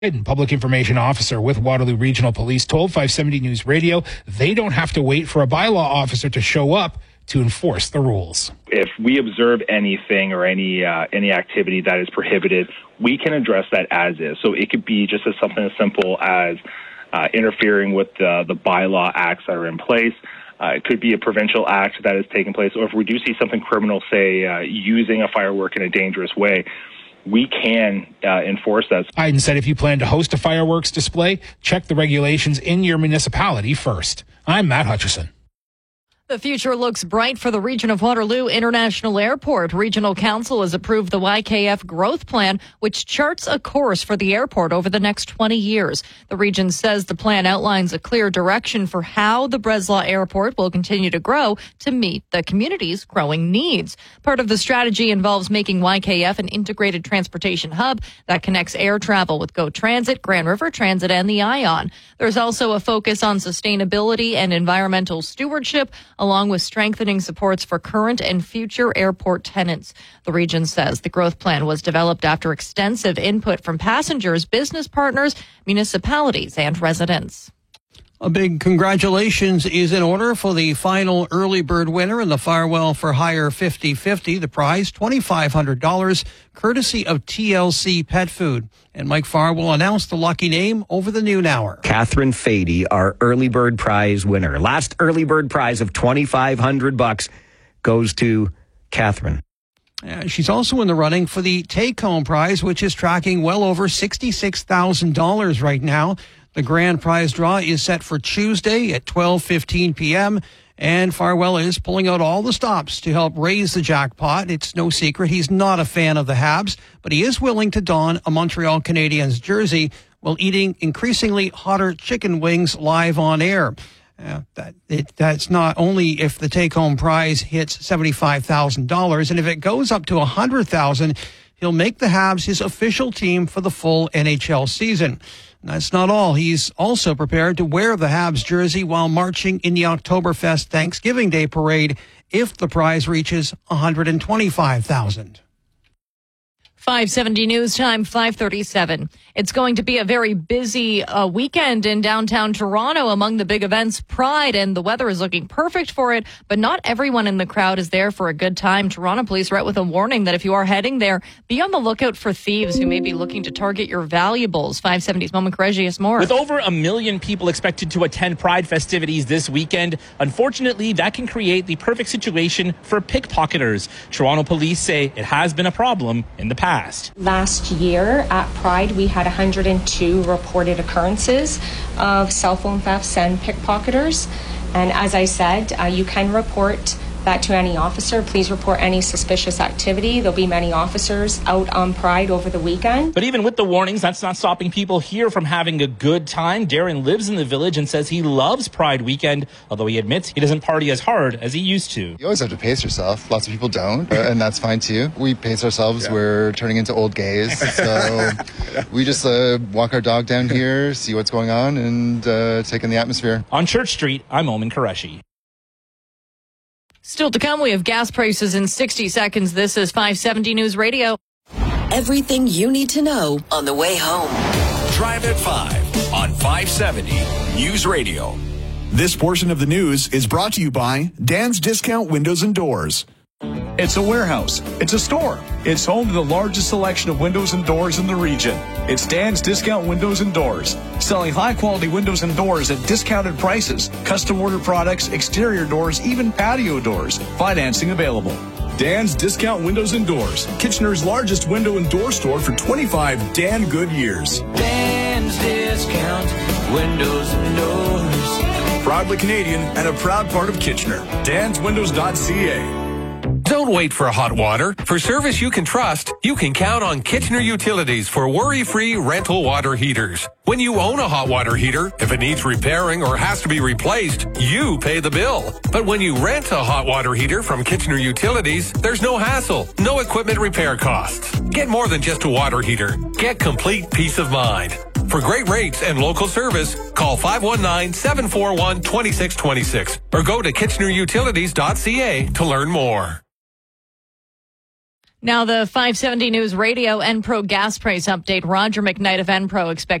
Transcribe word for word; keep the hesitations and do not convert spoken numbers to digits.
Public Information Officer with Waterloo Regional Police told five seventy News Radio they don't have to wait for a bylaw officer to show up to enforce the rules. If we observe anything or any uh, any activity that is prohibited, we can address that as is. So it could be just as something as simple as uh, interfering with the, the bylaw acts that are in place. Uh, it could be a provincial act that is taking place, or if we do see something criminal, say uh, using a firework in a dangerous way, we can uh, enforce that. Biden said if you plan to host a fireworks display, check the regulations in your municipality first. I'm Matt Hutchison. The future looks bright for the region of Waterloo International Airport. Regional Council has approved the Y K F growth plan, which charts a course for the airport over the next twenty years. The region says the plan outlines a clear direction for how the Breslau Airport will continue to grow to meet the community's growing needs. Part of the strategy involves making Y K F an integrated transportation hub that connects air travel with GO Transit, Grand River Transit, and the ION. There's also a focus on sustainability and environmental stewardship, along with strengthening supports for current and future airport tenants. The region says the growth plan was developed after extensive input from passengers, business partners, municipalities, and residents. A big congratulations is in order for the final early bird winner in the Farwell for Hire fifty fifty. The prize, two thousand five hundred dollars, courtesy of T L C Pet Food. And Mike Farwell announced the lucky name over the noon hour. Catherine Fady, our early bird prize winner. Last early bird prize of two thousand five hundred bucks goes to Catherine. Uh, she's also in the running for the take-home prize, which is tracking well over sixty-six thousand dollars right now. The grand prize draw is set for Tuesday at twelve fifteen p.m., and Farwell is pulling out all the stops to help raise the jackpot. It's no secret he's not a fan of the Habs, but he is willing to don a Montreal Canadiens jersey while eating increasingly hotter chicken wings live on air. Uh, that it, that's not only if the take-home prize hits seventy-five thousand dollars, and if it goes up to one hundred thousand dollars, he'll make the Habs his official team for the full N H L season. That's not all. He's also prepared to wear the Habs jersey while marching in the Oktoberfest Thanksgiving Day parade if the prize reaches one hundred twenty-five thousand dollars. five seventy News Time, five thirty-seven. It's going to be a very busy uh, weekend in downtown Toronto. Among the big events, Pride, and the weather is looking perfect for it, but not everyone in the crowd is there for a good time. Toronto police are out with a warning that if you are heading there, be on the lookout for thieves who may be looking to target your valuables. five seventy's Moment Corregia has more. With over a million people expected to attend Pride festivities this weekend, unfortunately, that can create the perfect situation for pickpocketers. Toronto police say it has been a problem in the past. Last year at Pride, we had one hundred two reported occurrences of cell phone thefts and pickpocketers. And as I said, uh, you can report that to any officer. Please report any suspicious activity. There'll be many officers out on Pride over the weekend. But even with the warnings, that's not stopping people here from having a good time. Darren lives in the village and says he loves Pride weekend, although he admits he doesn't party as hard as he used to. You always have to pace yourself. Lots of people don't, and that's fine too. We pace ourselves. Yeah. We're turning into old gays. So we just uh, walk our dog down here, see what's going on, and uh, take in the atmosphere. On Church Street, I'm Omen Qureshi. Still to come, we have gas prices in sixty seconds. This is five seventy News Radio. Everything you need to know on the way home. Drive at five on five seventy News Radio. This portion of the news is brought to you by Dan's Discount Windows and Doors. It's a warehouse. It's a store. It's home to the largest selection of windows and doors in the region. It's Dan's Discount Windows and Doors, selling high-quality windows and doors at discounted prices, custom-order products, exterior doors, even patio doors. Financing available. Dan's Discount Windows and Doors, Kitchener's largest window and door store for twenty-five Dan good years. Dan's Discount Windows and Doors. Proudly Canadian and a proud part of Kitchener. dans windows dot c a. Don't wait for hot water. For service you can trust, you can count on Kitchener Utilities for worry-free rental water heaters. When you own a hot water heater, if it needs repairing or has to be replaced, you pay the bill. But when you rent a hot water heater from Kitchener Utilities, there's no hassle, no equipment repair costs. Get more than just a water heater. Get complete peace of mind. For great rates and local service, call five one nine, seven four one, two six two six or go to kitchener utilities dot c a to learn more. Now the five seventy News Radio Enpro gas price update. Roger McKnight of Enpro expects